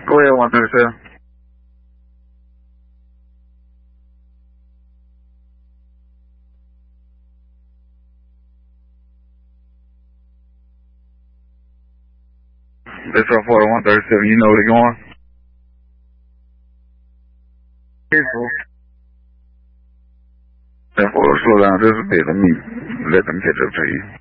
Go ahead, 137. This is 137, you know where they're going? Peaceful. 10-4, slow down just a bit. Let them catch up to you.